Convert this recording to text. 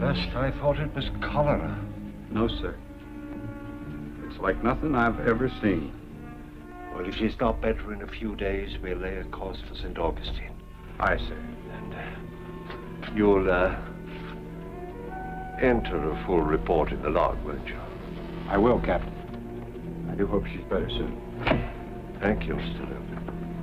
first I thought it was cholera. No, sir. It's like nothing I've ever seen. Well, if she's not better in a few days, we'll lay a course for St. Augustine. Aye, sir. And you'll enter a full report in the log, won't you? I will, Captain. I do hope she's better soon. Thank you, Mr. Logan.